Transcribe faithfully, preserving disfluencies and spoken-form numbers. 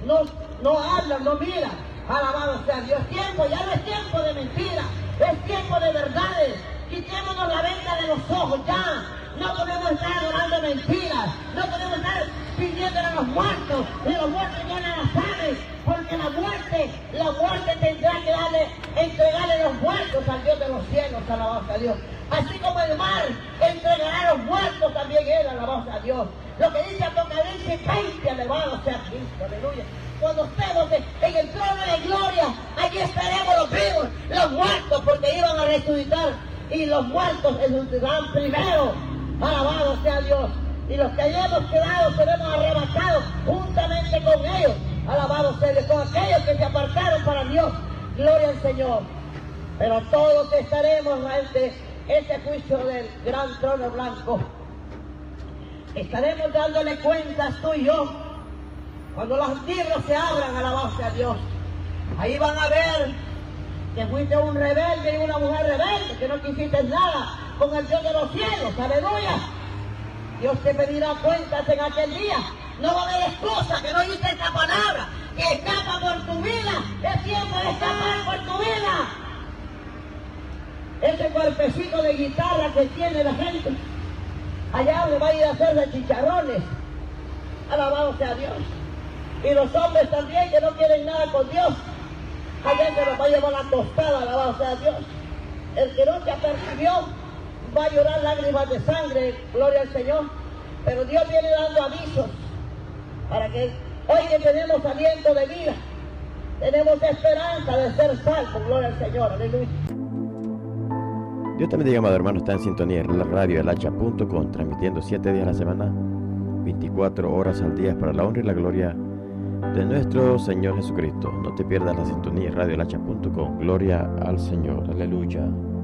no, no hablan, no miran. Alabado sea Dios. Es tiempo, ya no es tiempo de mentiras, es tiempo de verdades. Quitémonos la venda de los ojos ya. No podemos estar adorando mentiras, no podemos estar pidiéndole a los muertos, y los muertos no la saben, porque la muerte, la muerte tendrá que darle, entregarle los muertos al Dios de los cielos, alabado sea Dios. Así como el mar entregará a los muertos, también él, alabado sea Dios. Lo que dice Apocalipsis veinte, alabado sea Cristo, aleluya. Cuando estemos en el trono de gloria, allí estaremos los vivos, los muertos, porque iban a resucitar, y los muertos resucitarán primero. Alabado sea Dios. Y los que hayamos quedado seremos arrebatados juntamente con ellos. Alabado sea Dios. Con aquellos que se apartaron para Dios. Gloria al Señor. Pero todos estaremos ante ese juicio del gran trono blanco. Estaremos dándole cuentas tú y yo. Cuando los libros se abran, alabado sea Dios. Ahí van a ver que fuiste un rebelde y una mujer rebelde, que no quisiste nada con el Dios de los cielos, aleluya. Dios te pedirá cuentas en aquel día. No va a haber excusa que no dice esta palabra, que escapa por tu vida. Es tiempo de escapar por tu vida. Ese cuerpecito de guitarra que tiene la gente, allá le va a ir a hacer de chicharrones. Alabado sea Dios. Y los hombres también que no quieren nada con Dios, allá se los va a llevar la tostada, alabado sea Dios. El que no se apercibió va a llorar lágrimas de sangre, gloria al Señor. Pero Dios viene dando avisos para que hoy que tenemos aliento de vida, tenemos esperanza de ser salvos, gloria al Señor, aleluya. Dios te bendiga, amado hermano. Está en sintonía en la radio el hacha punto com, transmitiendo siete días a la semana, veinticuatro horas al día, para la honra y la gloria de nuestro Señor Jesucristo. No te pierdas la sintonía en radio el hacha punto com. Gloria al Señor, aleluya.